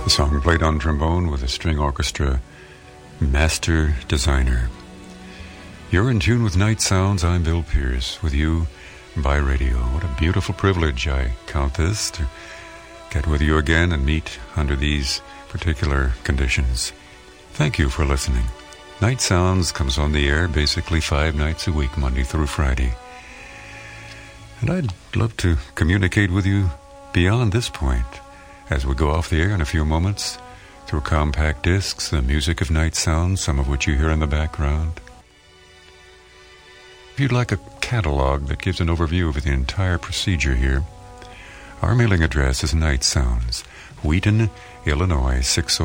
The song played on trombone with a string orchestra, Master Designer. You're in tune with Night Sounds. I'm Bill Pierce, with you by radio. What a beautiful privilege I count this, to get with you again and meet under these particular conditions. Thank you for listening. Night Sounds comes on the air basically 5 nights a week, Monday through Friday. And I'd love to communicate with you beyond this point as we go off the air in a few moments through compact discs, the music of Night Sounds, some of which you hear in the background. If you'd like a catalog that gives an overview of the entire procedure here, our mailing address is Night Sounds, Wheaton, Illinois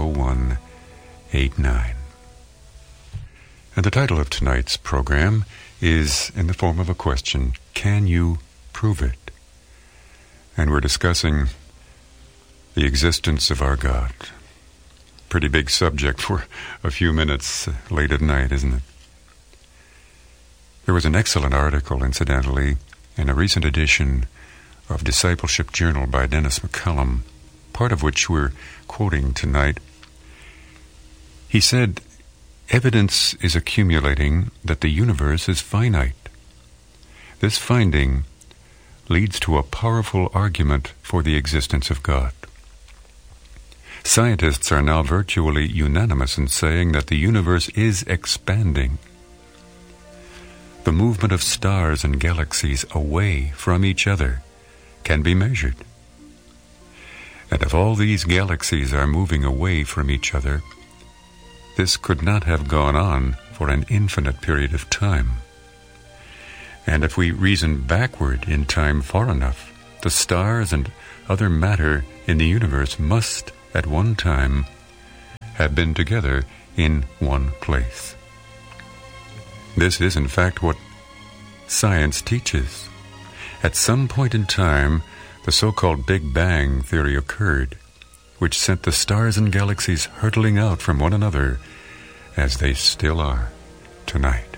60189. And the title of tonight's program is in the form of a question: can you prove it? And we're discussing the existence of our God. Pretty big subject for a few minutes late at night, isn't it? There was an excellent article, incidentally, in a recent edition of Discipleship Journal by Dennis McCullum, part of which we're quoting tonight. He said, "Evidence is accumulating that the universe is finite. This finding leads to a powerful argument for the existence of God. Scientists are now virtually unanimous in saying that the universe is expanding. The movement of stars and galaxies away from each other can be measured. And if all these galaxies are moving away from each other, this could not have gone on for an infinite period of time. And if we reason backward in time far enough, the stars and other matter in the universe must at one time have been together in one place. This is, in fact, what science teaches. At some point in time, the so-called Big Bang theory occurred, which sent the stars and galaxies hurtling out from one another, as they still are tonight.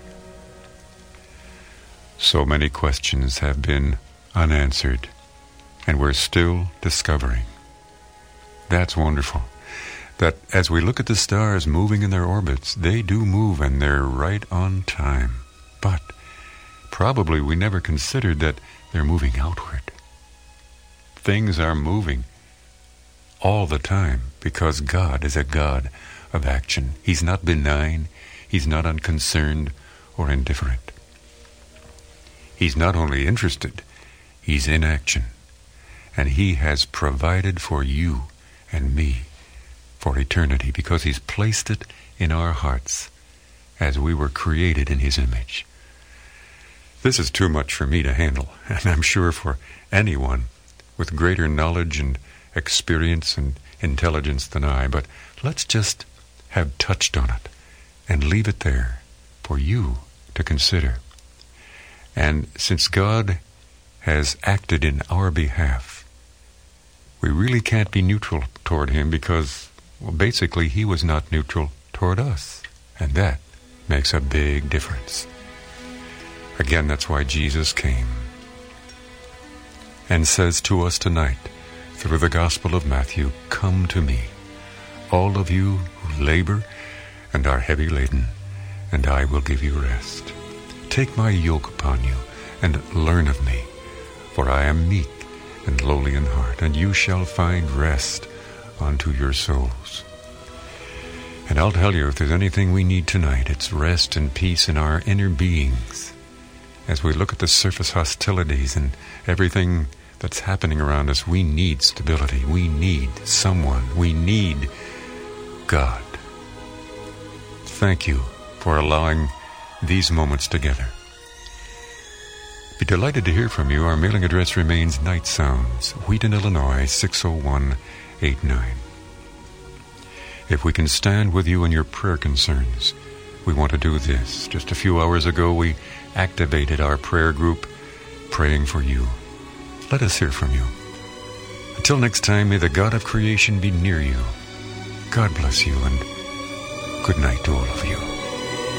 So many questions have been unanswered, and we're still discovering. That's wonderful. That as we look at the stars moving in their orbits, they do move and they're right on time. But probably we never considered that they're moving outward. Things are moving all the time because God is a God of action. He's not benign. He's not unconcerned or indifferent. He's not only interested, He's in action. And He has provided for you and me for eternity because He's placed it in our hearts as we were created in His image. This is too much for me to handle, and I'm sure for anyone with greater knowledge and experience and intelligence than I, but let's just have touched on it and leave it there for you to consider. And since God has acted in our behalf, we really can't be neutral toward Him because, well, basically He was not neutral toward us. And that makes a big difference. Again, that's why Jesus came and says to us tonight, through the Gospel of Matthew, "Come to me, all of you who labor and are heavy laden, and I will give you rest. Take my yoke upon you and learn of me, for I am meek and lowly in heart, and you shall find rest unto your souls." And I'll tell you, if there's anything we need tonight, it's rest and peace in our inner beings. As we look at the surface hostilities and everything that's happening around us, we need stability. We need someone. We need God. Thank you for allowing these moments together. Be delighted to hear from you. Our mailing address remains Night Sounds, Wheaton, Illinois 60189. If we can stand with you in your prayer concerns, we want to do this. Just a few hours ago, we activated our prayer group, praying for you. Let us hear from you. Until next time, may the God of creation be near you. God bless you, and good night to all of you.